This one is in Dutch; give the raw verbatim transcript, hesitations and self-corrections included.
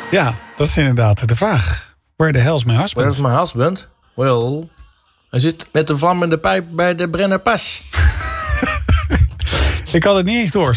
Ja, dat is inderdaad de vraag. Where the hell's my husband? Where's my husband? Well, hij zit met de vlammende pijp bij de Brennerpas. Ik had het niet eens door.